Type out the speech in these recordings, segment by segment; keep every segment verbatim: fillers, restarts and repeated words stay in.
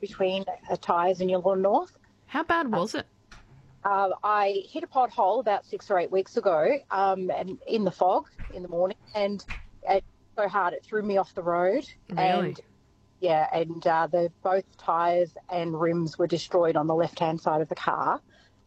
between uh, Tyres and Yulon North. How bad was it? Uh, I hit a pothole about six or eight weeks ago, um, and in the fog in the morning, and it so hard it threw me off the road. Really? And yeah, and uh, the both tyres and rims were destroyed on the left-hand side of the car.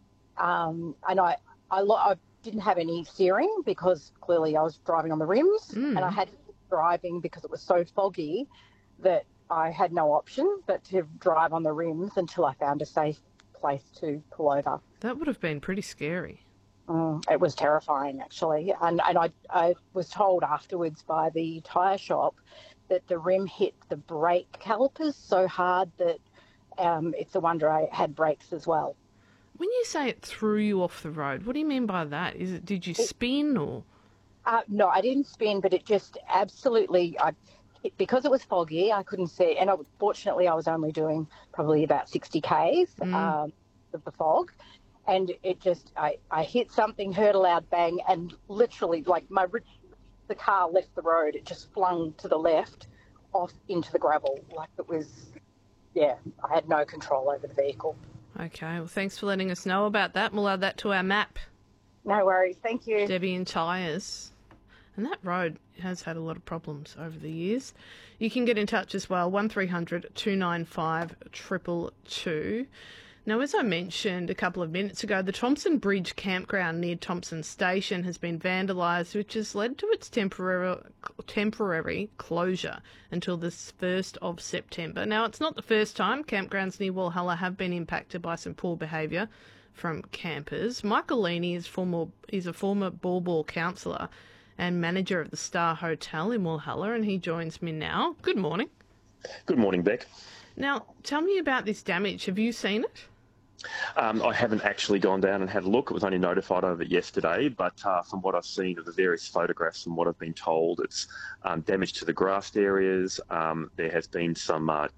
Um, and I, I, lo- I didn't have any steering because clearly I was driving on the rims, Mm. and I had to keep driving because it was so foggy that I had no option but to drive on the rims until I found a safe place to pull over. That would have been pretty scary. Mm, it was terrifying, actually. And, and I, I was told afterwards by the tyre shop that the rim hit the brake calipers so hard that um, it's a wonder I had brakes as well. When you say it threw you off the road, what do you mean by that? Is it did you spin or? Uh, no, I didn't spin, but it just absolutely, I, it, because it was foggy, I couldn't see. And I, fortunately, I was only doing probably about sixty kays Mm. um, of the fog. And it just, I, I hit something, heard a loud bang, and literally, like, my the car left the road. It just flung to the left off into the gravel. Like it was, yeah, I had no control over the vehicle. Okay, well, thanks for letting us know about that. We'll add that to our map. No worries. Thank you. Debbie and Tyres. And that road has had a lot of problems over the years. You can get in touch as well, one three hundred two nine five two two two. Now, as I mentioned a couple of minutes ago, the Thompson Bridge campground near Thompson Station has been vandalised, which has led to its temporary temporary closure until the first of September. Now, it's not the first time campgrounds near Walhalla have been impacted by some poor behaviour from campers. Michael Leaney is, former, is a former Ball Ball councillor and manager of the Star Hotel in Walhalla, and he joins me now. Good morning. Good morning, Beck. Now, tell me about this damage. Have you seen it? Um, I haven't actually gone down and had a look. I was only notified of it yesterday, but uh, from what I've seen of the various photographs and what I've been told, it's um, damage to the grassed areas. Um, there has been some uh,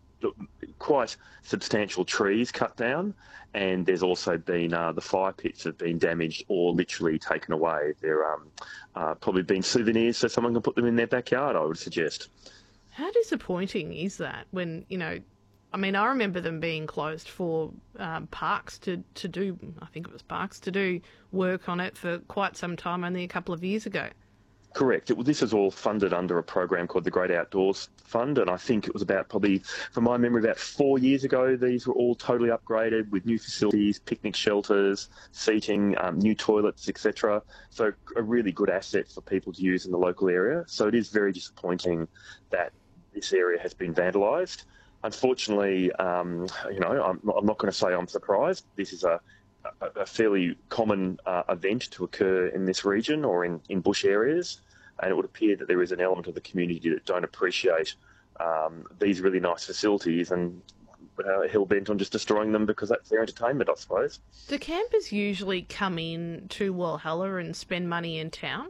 quite substantial trees cut down, and there's also been uh, the fire pits have been damaged or literally taken away. They're um, uh, probably been souvenirs so someone can put them in their backyard, I would suggest. How disappointing is that when, you know, I mean, I remember them being closed for um, parks to, to do, I think it was parks, to do work on it for quite some time, only a couple of years ago. Correct. It, this is all funded under a program called the Great Outdoors Fund, and I think it was about probably, from my memory, about four years ago, these were all totally upgraded with new facilities, picnic shelters, seating, um, new toilets, et cetera. So a really good asset for people to use in the local area. So it is very disappointing that this area has been vandalised. Unfortunately, um, you know, I'm, I'm not going to say I'm surprised. This is a, a, a fairly common uh, event to occur in this region or in, in bush areas, and it would appear that there is an element of the community that don't appreciate um, these really nice facilities and uh, hell-bent on just destroying them because that's their entertainment, I suppose. Do campers usually come in to Walhalla and spend money in town?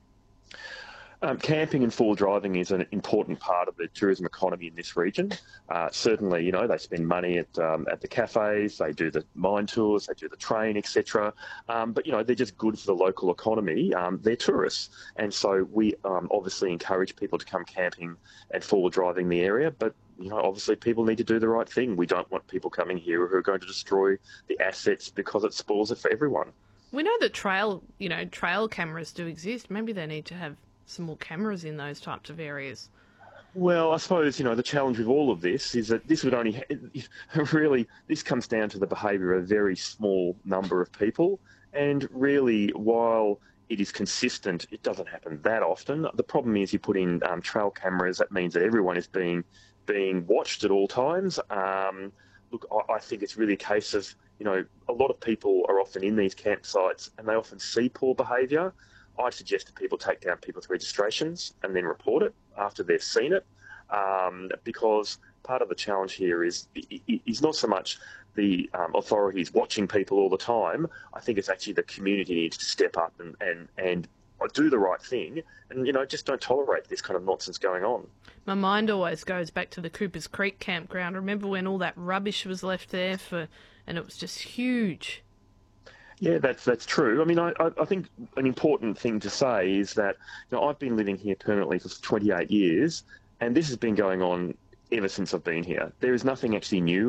Um, camping and four-wheel driving is an important part of the tourism economy in this region. Uh, certainly, you know, they spend money at um, at the cafes, they do the mine tours, they do the train, et cetera. Um, but, you know, they're just good for the local economy. Um, they're tourists. And so we um, obviously encourage people to come camping and four-wheel driving the area. But, you know, obviously people need to do the right thing. We don't want people coming here who are going to destroy the assets because it spoils it for everyone. We know that trail, you know, trail cameras do exist. Maybe they need to have some more cameras in those types of areas. Well, I suppose, you know, the challenge with all of this is that this would only, really, this comes down to the behaviour of a very small number of people. And really, while it is consistent, it doesn't happen that often. The problem is you put in um, trail cameras, that means that everyone is being being watched at all times. Um, look, I, I think it's really a case of, you know, a lot of people are often in these campsites and they often see poor behaviour. I suggest that people take down people's registrations and then report it after they've seen it, um, because part of the challenge here is is not so much the um, authorities watching people all the time. I think it's actually the community needs to step up and, and, and do the right thing and, you know, just don't tolerate this kind of nonsense going on. My mind always goes back to the Coopers Creek campground. Remember when all that rubbish was left there for, and it was just huge. Yeah, that's that's true. I mean, I, I think an important thing to say is that, you know, I've been living here permanently for twenty-eight years, and this has been going on ever since I've been here. There is nothing actually new